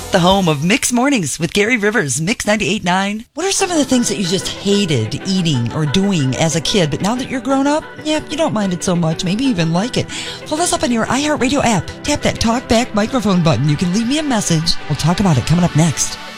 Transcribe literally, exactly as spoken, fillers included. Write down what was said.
the home of Mix Mornings with Gary Rivers, Mix ninety-eight point nine. What are some of the things that you just hated eating or doing as a kid, but now that you're grown up, yeah, you don't mind it so much, maybe even like it? Pull us up on your iHeartRadio app. Tap that talk back microphone button. You can leave me a message. We'll talk about it coming up next.